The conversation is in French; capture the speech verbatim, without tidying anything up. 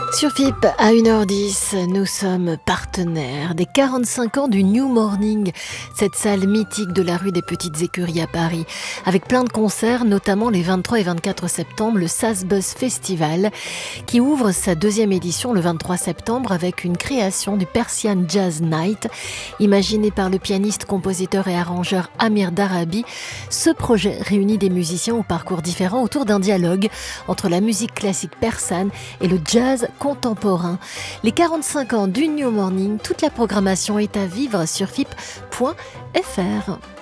Sur F I P, à une heure dix, nous sommes partenaires des quarante-cinq ans du New Morning, cette salle mythique de la rue des Petites Écuries à Paris, avec plein de concerts, notamment les vingt-trois et vingt-quatre septembre, le Sazbuzz Festival, qui ouvre sa deuxième édition le vingt-trois septembre avec une création du Persian Jazz Night, imaginé par le pianiste, compositeur et arrangeur Amir Darabi. Ce projet réunit des musiciens au parcours différents autour d'un dialogue entre la musique classique persane et le jazz contemporain. Les quarante-cinq ans du New Morning, toute la programmation est à vivre sur F I P point F R.